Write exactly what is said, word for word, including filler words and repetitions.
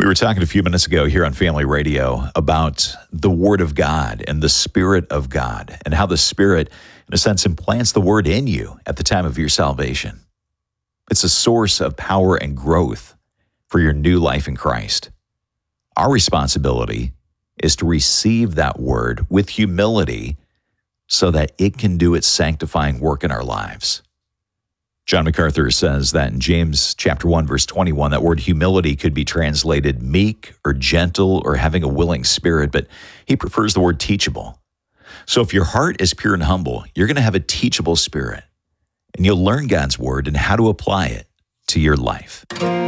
We were talking a few minutes ago here on Family Radio about the Word of God and the Spirit of God and how the Spirit, in a sense, implants the Word in you at the time of your salvation. It's a source of power and growth for your new life in Christ. Our responsibility is to receive that Word with humility so that it can do its sanctifying work in our lives. John MacArthur says that in James chapter one, verse twenty-one, that word humility could be translated meek or gentle or having a willing spirit, but he prefers the word teachable. So if your heart is pure and humble, you're going to have a teachable spirit, and you'll learn God's word and how to apply it to your life.